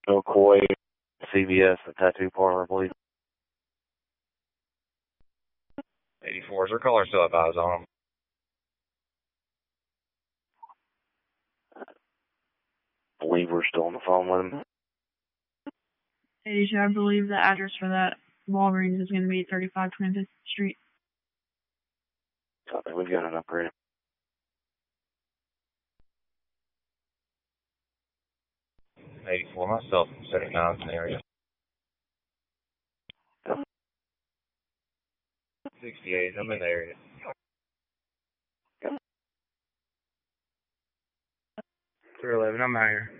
McCoy, CVS, the tattoo parlor, please. 84, is their caller still have eyes on them? I believe we're still on the phone with him. 82, I believe the address for that Walgreens is going to be 35 25th Street. Copy, we've got an upgrade. Myself, 79 in the area. 68, I'm in the area. 311, I'm out here.